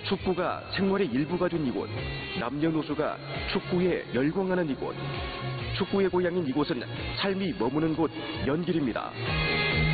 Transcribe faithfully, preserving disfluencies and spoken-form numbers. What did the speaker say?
축구가 생활의 일부가 된 이곳, 남녀노소가 축구에 열광하는 이곳, 축구의 고향인 이곳은 삶이 머무는 곳 연길입니다.